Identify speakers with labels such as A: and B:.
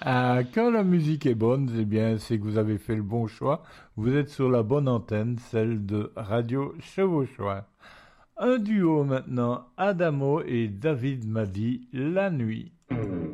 A: Ah, quand la musique est bonne, eh bien, c'est que vous avez fait le bon choix. Vous êtes sur la bonne antenne, celle de Radio Chevauchois. Un duo maintenant, Adamo et David Madi, La Nuit.